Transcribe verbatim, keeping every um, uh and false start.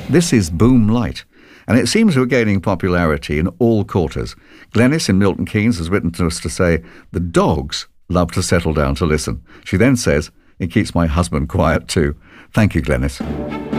This is Boom Light, and it seems we're gaining popularity in all quarters. Glenys in Milton Keynes has written to us to say, the dogs love to settle down to listen. She then says, it keeps my husband quiet too. Thank you, Glenys.